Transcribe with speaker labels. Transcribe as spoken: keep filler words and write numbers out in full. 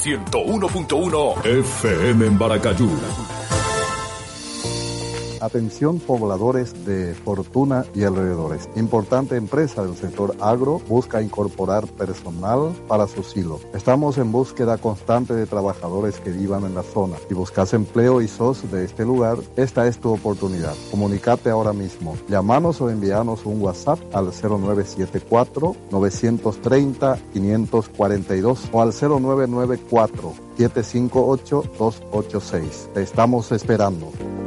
Speaker 1: ciento uno punto uno F M en Baracayú.
Speaker 2: Atención pobladores de Fortuna y alrededores. Importante empresa del sector agro busca incorporar personal para su silo. Estamos en búsqueda constante de trabajadores que vivan en la zona. Si buscas empleo y sos de este lugar, esta es tu oportunidad. Comunicate ahora mismo. Llámanos o envíanos un WhatsApp al cero nueve siete cuatro, nueve tres cero, cinco cuatro dos o al cero nueve nueve cuatro, siete cinco ocho, dos ocho seis. Te estamos esperando.